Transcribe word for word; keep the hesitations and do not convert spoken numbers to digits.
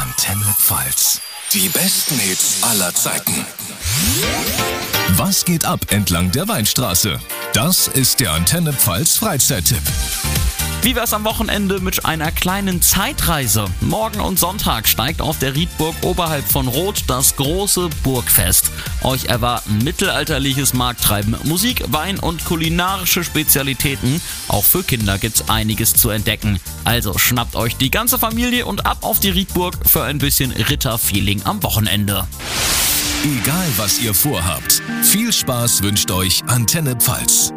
Antenne Pfalz. Die besten Hits aller Zeiten. Was geht ab entlang der Weinstraße? Das ist der Antenne Pfalz Freizeittipp. Wie wär's am Wochenende mit einer kleinen Zeitreise? Morgen und Sonntag steigt auf der Riedburg oberhalb von Roth das große Burgfest. Euch erwarten mittelalterliches Markttreiben, Musik, Wein und kulinarische Spezialitäten. Auch für Kinder gibt's einiges zu entdecken. Also schnappt euch die ganze Familie und ab auf die Riedburg für ein bisschen Ritterfeeling am Wochenende. Egal was ihr vorhabt, viel Spaß wünscht euch Antenne Pfalz.